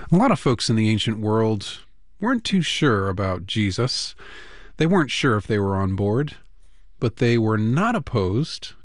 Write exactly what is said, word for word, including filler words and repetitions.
A lot of folks in the ancient world weren't too sure about Jesus. They weren't sure if they were on board, but they were not opposed